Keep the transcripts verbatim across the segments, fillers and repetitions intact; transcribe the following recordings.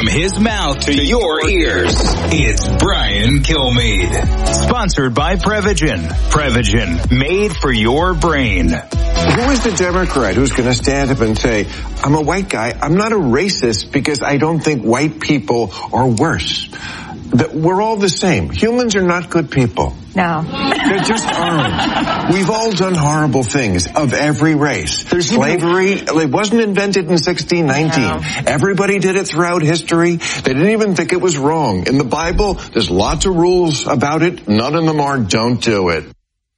From his mouth to your ears, it's Brian Kilmeade. Sponsored by Prevagen. Prevagen, made for your brain. Who is the Democrat who's going to stand up and say, I'm a white guy, I'm not a racist because I don't think white people are worse? That we're all the same. Humans are not good people. No. They just aren't. We've all done horrible things of every race. There's slavery. It wasn't invented in sixteen nineteen. No. Everybody did it throughout history. They didn't even think it was wrong. In the Bible, there's lots of rules about it. None of them are don't do it.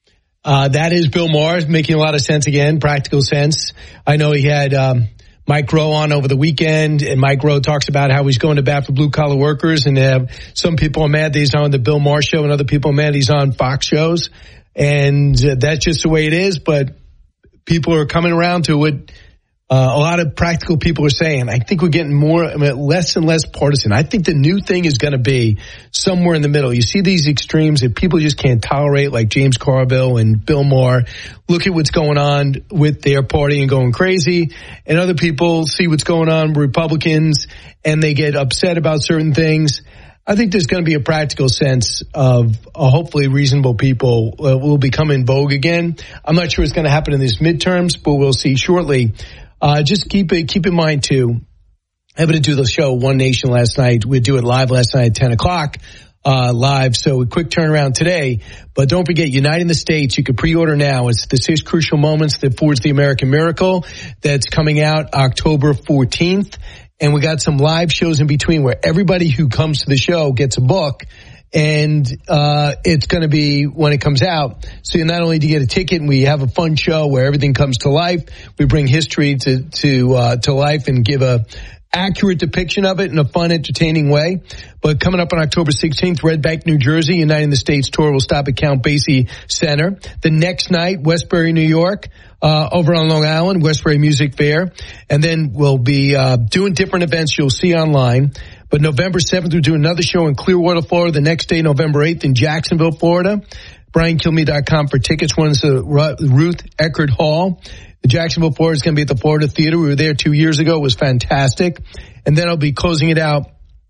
Uh, that is Bill Maher making a lot of sense again, practical sense. I know he had um, Mike Rowe on over the weekend, and Mike Rowe talks about how he's going to bat for blue-collar workers, and uh, some people are mad that he's on the Bill Maher show, and other people are mad he's on Fox shows, and uh, that's just the way it is, but people are coming around to it. Uh, a lot of practical people are saying, I think we're getting more, I mean, less and less partisan. I think the new thing is going to be somewhere in the middle. You see these extremes that people just can't tolerate, like James Carville and Bill Maher. Look at what's going on with their party and going crazy. And other people see what's going on with Republicans and they get upset about certain things. I think there's going to be a practical sense of uh, hopefully reasonable people uh, will become in vogue again. I'm not sure it's going to happen in these midterms, but we'll see shortly. Uh, just keep it, keep in mind too, I happened to do the show One Nation last night. We'd do it live last night at ten o'clock, uh, live. So a quick turnaround today, but don't forget Uniting the States. You can pre-order now. It's the six crucial moments that forged the American miracle. That's coming out October fourteenth. And we got some live shows in between where everybody who comes to the show gets a book. And uh it's going to be when it comes out. So not only do you get a ticket, and we have a fun show where everything comes to life. We bring history to to uh to life and give a accurate depiction of it in a fun, entertaining way. But coming up on October sixteenth, Red Bank, New Jersey, Uniting the States tour will stop at Count Basie Center. The next night, Westbury, New York, uh over on Long Island, Westbury Music Fair. And then we'll be uh doing different events you'll see online. But November seventh, we'll do another show in Clearwater, Florida. The next day, November eighth, in Jacksonville, Florida. Brian Kilmeade dot com for tickets. One's at Ruth Eckerd Hall. The Jacksonville, Florida is going to be at the Florida Theater. We were there two years ago. It was fantastic. And then I'll be closing it out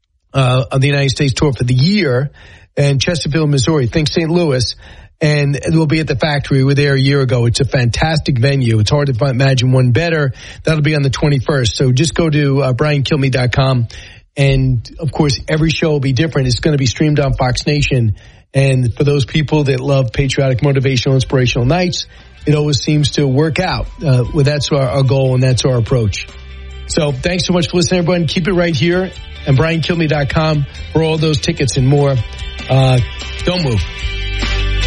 uh on the United States tour for the year in Chesterfield, Missouri. Think Saint Louis. And it will be at the Factory. We were there a year ago. It's a fantastic venue. It's hard to imagine one better. That'll be on the twenty-first. So just go to uh, Brian Kilmeade dot com. And, of course, every show will be different. It's going to be streamed on Fox Nation. And for those people that love patriotic, motivational, inspirational nights, it always seems to work out. Uh, well, that's our, our goal, and that's our approach. So thanks so much for listening, everyone. Keep it right here. And Brian Kilmeade dot com for all those tickets and more. Uh, don't move.